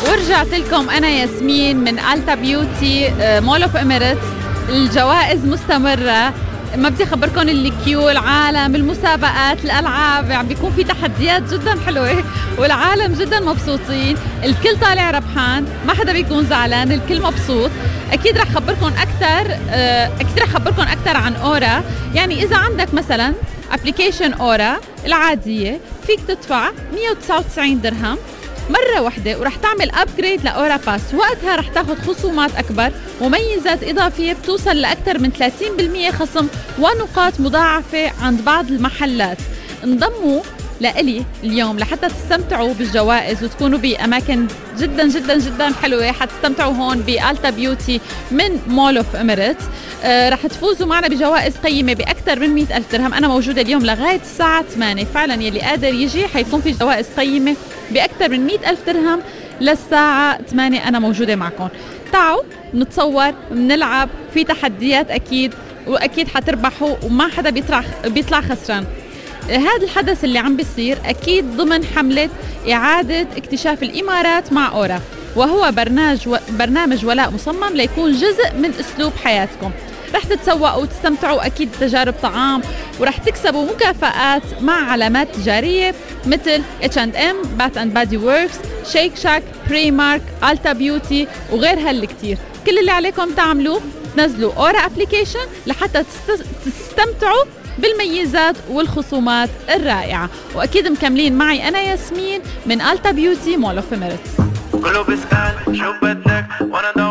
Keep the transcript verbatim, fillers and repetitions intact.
ورجعت لكم أنا ياسمين من ألتا بيوتي مول اوف إميريتس. الجوائز مستمرة، ما بدي أخبركم الكيو، العالم، المسابقات، الألعاب، عم بيكون في تحديات جدا حلوة والعالم جدا مبسوطين، الكل طالع ربحان، ما حدا بيكون زعلان، الكل مبسوط. أكيد رح خبركم أكتر أكيد رح خبركم أكتر عن أورا. يعني إذا عندك مثلا أبليكيشن أورا العادية فيك تدفع مية وتسعة وتسعين درهم مرة واحدة ورح تعمل أبجريد لأورا باس، وقتها رح تاخد خصومات أكبر وميزات إضافية بتوصل لأكثر من ثلاثين بالمية خصم ونقاط مضاعفة عند بعض المحلات. انضموا لإلي اليوم لحتى تستمتعوا بالجوائز وتكونوا بأماكن جدا جدا جدا حلوة. حتستمتعوا هون بألتا بيوتي من مول اوف إميريتس. آه رح تفوزوا معنا بجوائز قيمة بأكثر من مئة ألف درهم. أنا موجودة اليوم لغاية الساعة ثمانية، فعلا يلي قادر يجي حيكون في جوائز قيمة بأكثر من مئة ألف درهم للساعة ثمانية. أنا موجودة معكم، تعالوا نتصور، نلعب، في تحديات أكيد، وأكيد حتربحوا وما حدا بيطلع بيطلع خسران. هذا الحدث اللي عم بيصير أكيد ضمن حملة إعادة اكتشاف الإمارات مع أورا، وهو برنامج و... برنامج ولاء مصمم ليكون جزء من أسلوب حياتكم. رح تتسوقوا وتستمتعوا أكيد بتجارب طعام، ورح تكسبوا مكافآت مع علامات تجارية مثل إتش أند إم، بات أند بادي ووركس، شيك شاك، بريمارك، ألتا بيوتي وغيرها اللي كتير. كل اللي عليكم تعملوه تنزلوا أورا أبليكيشن لحتى تستمتعوا بالميزات والخصومات الرائعة. وأكيد مكملين معي أنا ياسمين من ألتا بيوتي مول اوف إميريتس. كله بيسأل شو بدك وانا